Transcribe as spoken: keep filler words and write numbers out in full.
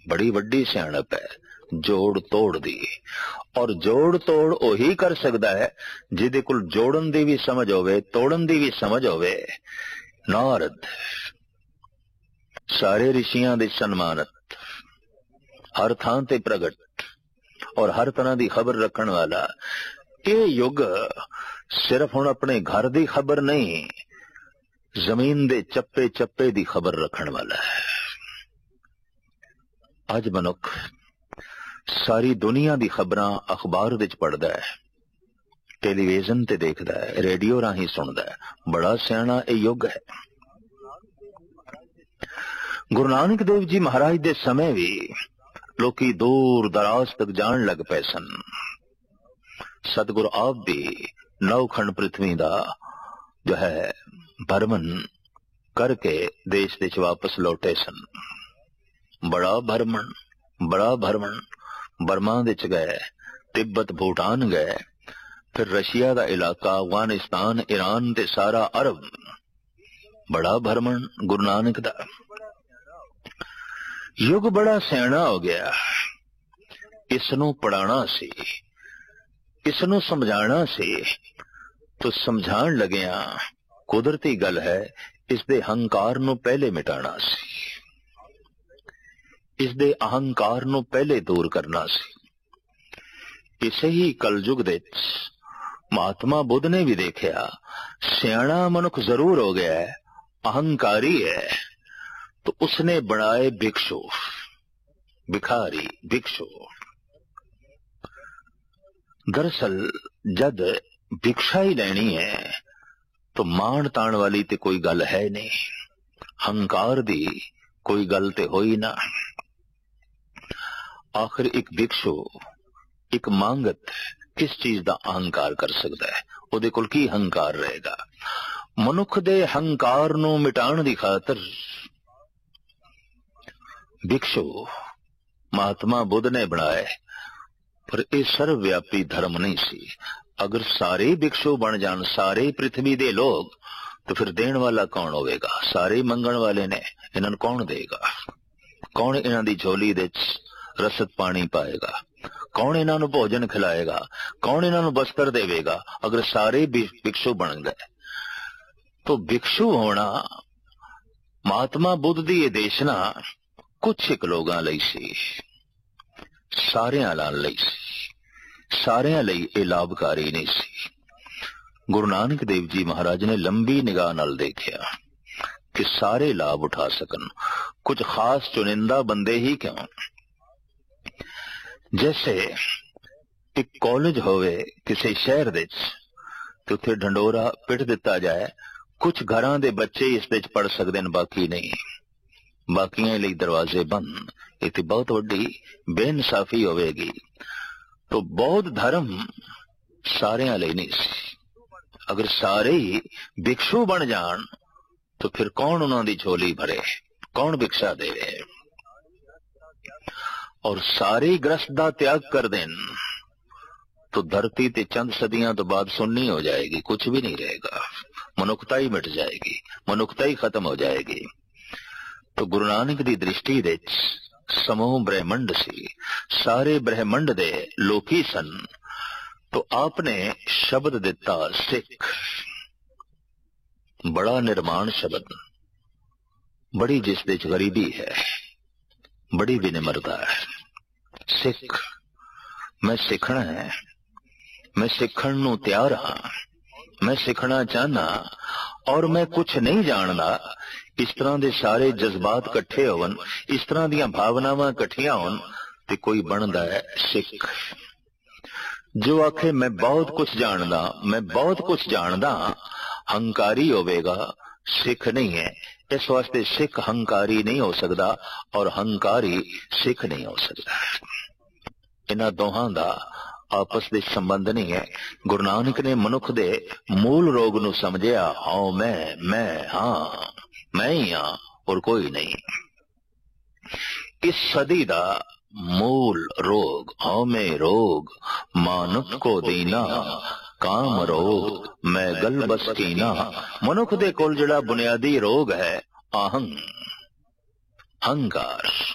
बड़ी वड्डी सियाणप है जोड़ तोड़ दी। और जोड़ तोड़ ओही कर सकता है जिहदे कोल जोड़न दी भी समझ होवे तोड़न दी भी समझ होवे। नारद सारे ऋषियां दे सन्मानत, हर थां ते प्रगट और हर तरह दी खबर रखण वाला ये युग सिर्फ हुण अपने घर दी खबर नहीं, जमीन दे चप्पे चप्पे दी खबर रखण वाला है। अज मनुख सारी दुनिया दी खबरां अखबार विच पढ़दा है, टेलीविजन ते देखदा है, रेडियो राही सुनदा है। बड़ा सियाणा ये युग है। गुरु नानक देव जी महाराज दे समय भी लोकी दूर दराज तक जान लग पे सन। सतगुरु आप भी नौखंड पृथ्वी दा जो है भरमन करके देश देश वापस लौटे सन। बड़ा भरमन बड़ा भरमन बर्मा विच गए, तिब्बत भूटान गए, फिर रशिया का इलाका, अफगानिस्तान, ईरान ते सारा अरब। बड़ा भरमन गुरु नानक दा। युग बड़ा सियाणा हो गया। इसनू पढ़ाना सी, इसनू समझाना सी, तो समझाण लगिया कुदरती गल है इसदे अहंकार नू पहले मिटाना सी, इसदे अहंकार नू पहले दूर करना सी। इसे ही कलयुग दे महात्मा बुद्ध ने भी देखा, सियाणा मनुख जरूर हो गया है, अहंकारी है, तो उसने बनाए भिक्षु, भिखारी, भिक्षु। दरअसल जद भिक्षा ही लेनी है तो मान ताण वाली ते कोई गल है नहीं, हंकार दी कोई गल ते होई ना। आखिर एक भिक्षु, एक मांगत किस चीज का अहंकार कर सकता है? उहदे कोल की हंकार रहेगा? मनुख दे हंकार नू मिटाण दी खातर भिक्षु महात्मा बुद्ध ने बनाए, पर यह सर्वव्यापी धर्म नहीं सी। अगर सारे भिक्षु बन जान, सारे पृथ्वी दे लोग, तो फिर देण वाला कौन होवेगा? सारे मंगण वाले ने, इन्हां नूं कौन देगा? कौन इन्हां दी झोली दे रसद पानी पाएगा? कौन इन्हां नूं भोजन खिलाएगा? कौन इन्हां नूं बस्तर देवेगा? अगर सारे भिक्षु बन गए तो भिक्षु होना महात्मा बुद्ध दी ये देशना कुछ एक लोगां लई सी, सारियां लई सी, सारियां लई ये लाभकारी नहीं सी। गुरु नानक देव जी महाराज ने लंबी निगाह नाल देखिया कि सारे लाभ उठा सकन, कुछ खास चुनिंदा बंदे ही क्यों। जैसे एक कॉलेज होवे किसी शहर दे ते उत्थे ढंडोरा पिट दिता जाए, कुछ घरां दे बच्चे इस विच पढ़ सकदे न, बाकी नहीं, बाकियां लई दरवाजे बंद। इत्थे बहुत वड्डी बेइंसाफी होवेगी। तो बौद्ध धर्म सारियां लई नहीं सी। अगर सारे ही भिक्षु बन जान तो फिर कौन उन्हां दी झोली भरे, कौन भिक्षा देवे? और सारे ग्रस्त दा त्याग कर देन तो धरती ते चंद सदियां तो बाद सुन्नी हो जाएगी, कुछ भी नहीं रहेगा, मनुखता ही मिट जाएगी, मनुखता ही खत्म हो जाएगी। तो गुरु नानक दी दृष्टि दे समूह ब्रह्मंड सी, सारे ब्रह्मंड दे लोकी सन। तो आपने शब्द दिता सिख, बड़ा निर्माण शब्द, बड़ी जिस दे च गरीबी है, बड़ी विनम्रता है। सिख, मैं सिखना है, मैं सिखण नूं तैयार हाँ, मैं सिखना चाहना और मैं कुछ नहीं जानदा। इस तरह दे सारे जज्बात कट्ठे होवन, इस तरह दियां भावनावां कट्ठियां होन ते कोई बनदा है सिख। जो आखे मैं बहुत कुछ जानदा, मैं बहुत कुछ जानदा, हंकारी होवेगा, सिख नहीं है। इस वास्ते सिख हंकारी नहीं हो सकता और हंकारी सिख नहीं हो सकता। इन्हां दोहां दा आपस दे संबंध नहीं है। गुरु नानक ने मनुख दे मूल रोग नूं समझिया, हाँ मैं मैं हाँ मैं ही हाँ और कोई नहीं। इस सदी दा मूल रोग हाँ में रोग, मानुख को दीना काम रोग, मैं गल बस कीना। मनुख दे कोल जिहड़ा बुनियादी रोग है आहंग, हंकार।